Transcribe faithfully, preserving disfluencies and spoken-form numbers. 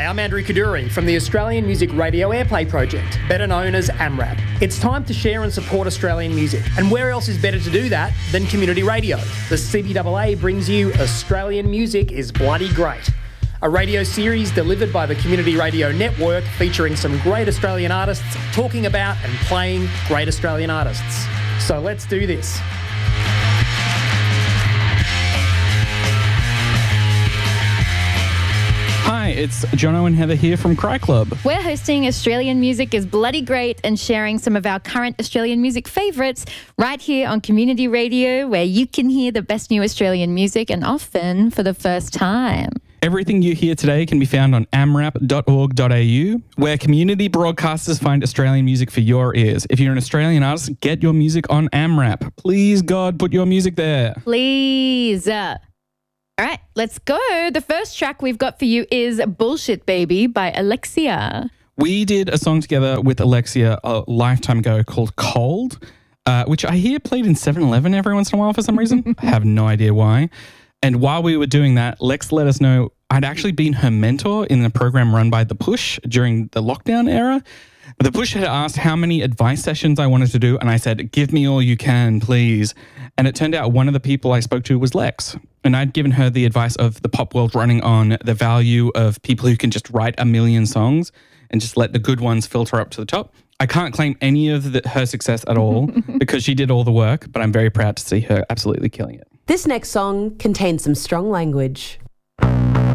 Hi, I'm Andrew Kaduri from the Australian Music Radio Airplay Project, better known as AMRAP. It's time to share and support Australian music, and where else is better to do that than community radio? The C B A A brings you Australian Music is Bloody Great, a radio series delivered by the Community Radio Network featuring some great Australian artists talking about and playing great Australian artists. So let's do this. Hi, it's Jono and Heather here from Cry Club. We're hosting Australian Music is Bloody Great and sharing some of our current Australian music favourites right here on Community Radio, where you can hear the best new Australian music and often for the first time. Everything you hear today can be found on amrap dot org dot a u, where community broadcasters find Australian music for your ears. If you're an Australian artist, get your music on AMRAP. Please, God, put your music there. Please. All right, let's go. The first track we've got for you is Bullshit Baby by Alexia. We did a song together with Alexia a lifetime ago called Cold, uh, which I hear played in seven eleven every once in a while for some reason. I have no idea why. And while we were doing that, Lex let us know I'd actually been her mentor in the program run by The Push during the lockdown era. The Push had asked how many advice sessions I wanted to do, and I said, give me all you can, please. And it turned out one of the people I spoke to was Lex. And I'd given her the advice of the pop world running on the value of people who can just write a million songs and just let the good ones filter up to the top. I can't claim any of the, her success at all because she did all the work, but I'm very proud to see her absolutely killing it. This next song contains some strong language.